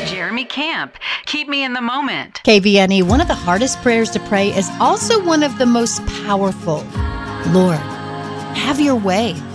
Jeremy Camp, keep me in the moment. KVNE, one of the hardest prayers to pray is also one of the most powerful. Lord, have your way.